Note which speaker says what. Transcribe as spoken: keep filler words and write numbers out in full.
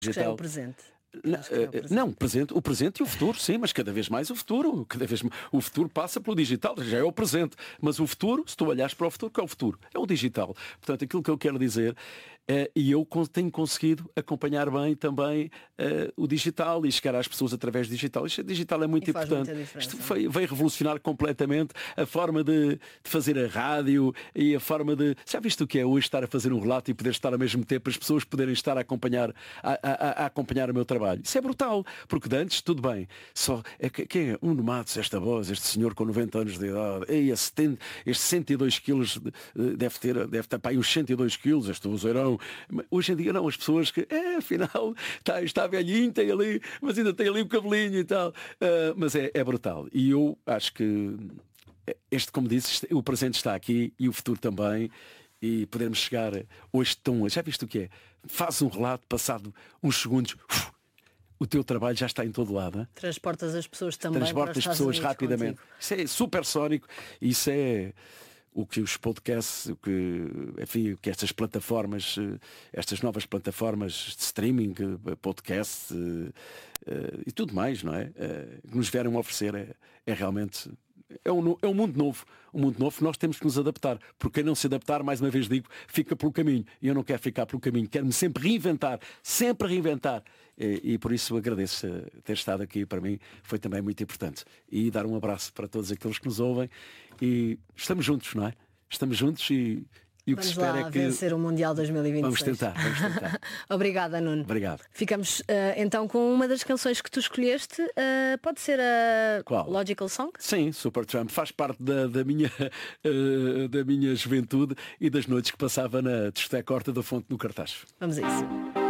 Speaker 1: Já é o presente.
Speaker 2: Não, é o presente. não presente, o presente e o futuro, sim, mas cada vez mais o futuro. Cada vez mais, o futuro passa pelo digital, já é o presente. Mas o futuro, se tu olhares para o futuro, que é o futuro? É o digital. Portanto, aquilo que eu quero dizer, é, e eu tenho conseguido acompanhar bem também é, o digital e chegar às pessoas através do digital. Isto digital é muito
Speaker 1: e faz
Speaker 2: importante.
Speaker 1: muita diferença.
Speaker 2: Isto foi, veio revolucionar completamente a forma de, de fazer a rádio e a forma de... Já viste o que é hoje estar a fazer um relato e poder estar ao mesmo tempo, as pessoas poderem estar a acompanhar, a, a, a acompanhar o meu trabalho. Isso é brutal, porque de antes, tudo bem. Só, é, quem é? Um no Matos, esta voz, este senhor com noventa anos de idade, ei, este, este cento e dois quilos, deve ter, deve ter pá, uns cento e dois quilos, este vozeirão. Hoje em dia não, as pessoas que, é, afinal, está, está velhinho, tem ali, mas ainda tem ali o cabelinho e tal. Uh, mas é, é brutal. E eu acho que este, como disse, o presente está aqui e o futuro também. E podermos chegar hoje tão... Já viste o que é? Faz um relato, passado uns segundos... Uf, o teu trabalho já está em todo lado. Hein?
Speaker 1: Transportas as pessoas também.
Speaker 2: Transportas as pessoas rapidamente. Contigo. Isso é supersónico. Isso é o que os podcasts, o que, enfim, que estas plataformas, estas novas plataformas de streaming, podcast e tudo mais, não é? Que nos vieram oferecer é, é realmente... É um, é um mundo novo, um mundo novo que nós temos que nos adaptar, porque quem não se adaptar, mais uma vez digo, fica pelo caminho, e eu não quero ficar pelo caminho, quero-me sempre reinventar, sempre reinventar, e, e por isso agradeço ter estado aqui, para mim foi também muito importante, e dar um abraço para todos aqueles que nos ouvem, e estamos juntos, não é? Estamos juntos e... E o que
Speaker 1: vamos
Speaker 2: se espera
Speaker 1: lá
Speaker 2: é que...
Speaker 1: vencer o Mundial dois mil e vinte e seis.
Speaker 2: Vamos tentar, vamos tentar.
Speaker 1: Obrigada, Nuno.
Speaker 2: Obrigado.
Speaker 1: Ficamos uh, então com uma das canções que tu escolheste. Uh, pode ser a
Speaker 2: Qual?
Speaker 1: Logical Song?
Speaker 2: Sim, Supertramp. Faz parte da, da, minha, uh, da minha juventude e das noites que passava na discoteca Horta da Fonte no Cartaz.
Speaker 1: Vamos a isso.